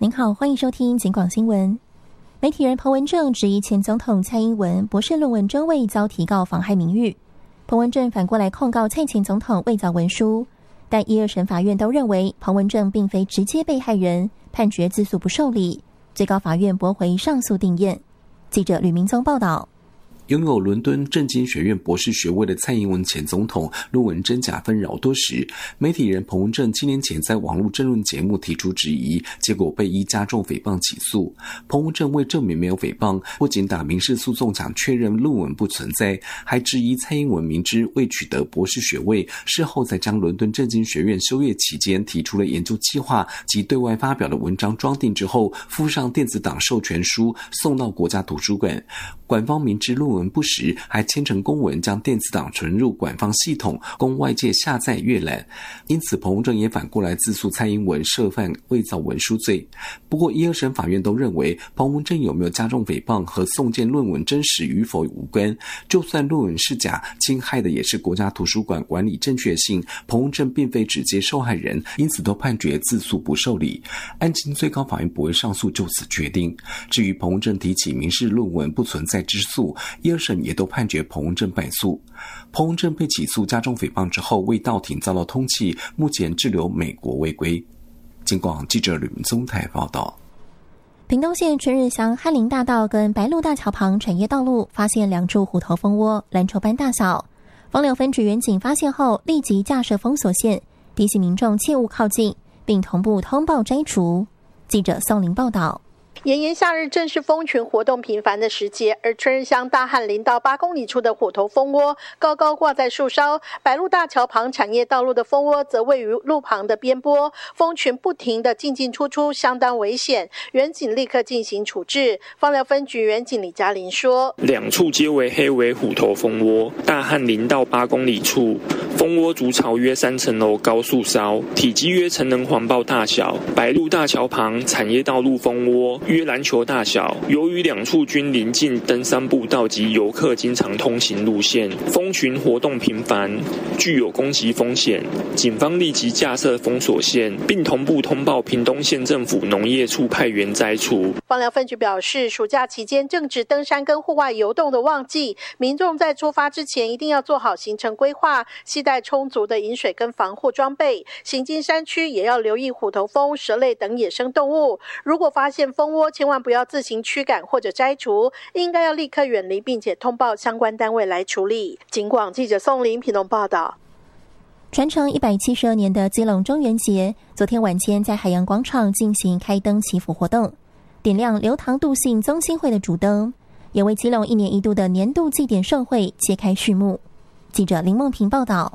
您好，欢迎收听警广新闻。媒体人彭文正质疑前总统蔡英文博士论文真伪遭提告妨害名誉，彭文正反过来控告蔡前总统伪造文书，但一、二审法院都认为彭文正并非直接被害人，判决自诉不受理，最高法院驳回上诉定谳。记者吕明宗报道。 拥有伦敦政经学院博士学位的蔡英文前总统论文真假纷扰多时，媒体人彭文正7年前在网络政论节目提出质疑，结果被依加重诽谤起诉。彭文正为证明没有诽谤，不仅打民事诉讼场确认论文不存在，还质疑蔡英文明知未取得博士学位，事后才将伦敦政经学院休业期间提出了研究计划及对外发表的文章装订之后，附上电子档授权书送到国家图书馆。馆方明知论文不实，还签成公文将电子档存入馆方系统，供外界下载阅览。因此彭文正也反过来自诉蔡英文涉犯伪造文书罪。不过一、二审法院都认为彭文正有没有加重诽谤和送件论文真实与否无关，就算论文是假，侵害的也是国家图书馆管理正确性，彭文正并非直接受害人，因此都判决自诉不受理。案情最高法院驳回上诉就此决定。至于彭文正提起民事论文不存在之诉，一、二审也都判决彭文正败诉。彭文正被起诉加重诽谤之后未到庭遭到通缉，目前滞留美国未归。警广记者吕明宗台报道。 屏东县春日乡翰林大道跟白鹿大桥旁产业道路发现2处虎头蜂窝，篮球般大小。丰寮分局员警发现后立即架设封锁线，提醒民众切勿靠近，并同步通报摘除。记者宋林报道。 炎炎夏日正是蜂群活动频繁的时节，而春日乡大汉林道8公里处的虎头蜂窝高高挂在树梢，白鹿大桥旁产业道路的蜂窝则位于路旁的边坡，蜂群不停地进进出出，相当危险。员警立刻进行处置。丰寮分局员警李嘉玲说 ：2处皆为黑尾虎头蜂窝，大汉林道8公里处蜂窝筑巢约3层楼高树梢，体积约成人环抱大小。白鹿大桥旁产业道路蜂窝约篮球大小，由于2处均临近登山步道及游客经常通行路线，蜂群活动频繁，具有攻击风险。警方立即架设封锁线，并同步通报屏东县政府农业处派员摘除。 丰寮分局表示，暑假期间正值登山跟户外游动的旺季，民众在出发之前一定要做好行程规划，携带充足的饮水跟防护装备。行经山区也要留意虎头蜂、蛇类等野生动物。如果发现蜂窝，千万不要自行驱赶或者摘除，应该要立刻远离，并且通报相关单位来处理。警广记者宋林屏东报道。 传承172年的基隆中元节，昨天晚间在海洋广场进行开灯祈福活动，点亮流堂度信宗亲会的主灯，也为基隆1年1度的年度祭典盛会揭开序幕。记者林梦平报道。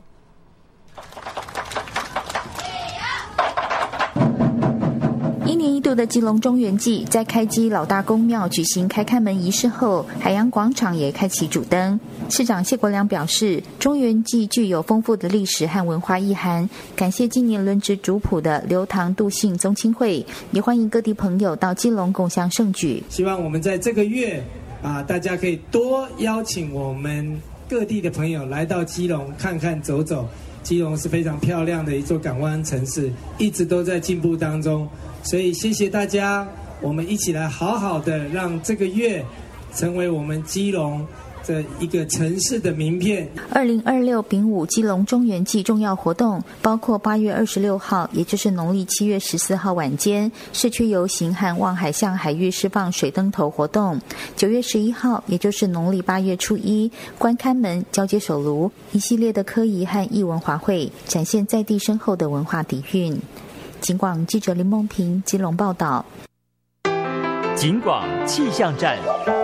1年1度的基隆中元祭在开基老大公庙举行开开门仪式后，海洋广场也开启主灯。市长谢国良表示，中元祭具有丰富的历史和文化意涵，感谢今年轮值主普的流堂度信宗亲会，也欢迎各地朋友到基隆共襄盛举。 希望我们在这个月大家可以多邀请我们各地的朋友来到基隆看看走走。基隆是非常漂亮的一座港湾城市，一直都在进步当中，所以谢谢大家，我们一起来好好的让这个月成为我们基隆这一个城市的名片。 2026丙午基隆中元祭重要活动包括8月26号，也就是农历7月14号晚间市区游行和望海巷海域释放水灯头活动；9月11号，也就是农历8月初1，关开门交接手炉，一系列的科仪和艺文华会，展现在地深厚的文化底蕴。警广记者林梦平基隆报道。 警广气象站。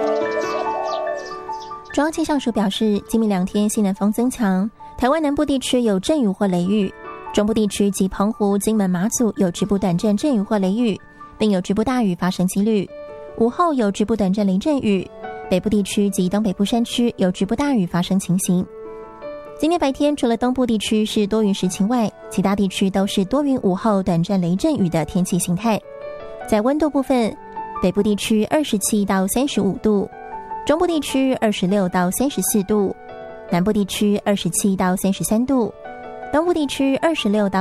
中央气象署表示，今明2天西南风增强，台湾南部地区有阵雨或雷雨，中部地区及澎湖、金门、马祖有局部短暂阵雨或雷雨，并有局部大雨发生几率。午后有局部短暂雷阵雨，北部地区及东北部山区有局部大雨发生情形。今天白天除了东部地区是多云时晴外，其他地区都是多云午后短暂雷阵雨的天气形态。在温度部分，北部地区27到35度，中部地区26到34度，南部地区27到33度，东部地区26到